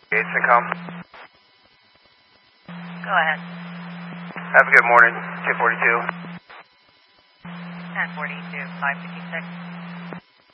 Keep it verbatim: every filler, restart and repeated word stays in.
Gates and come. Go ahead. Have a good morning. two forty-two. ten forty-two, five fifty-six.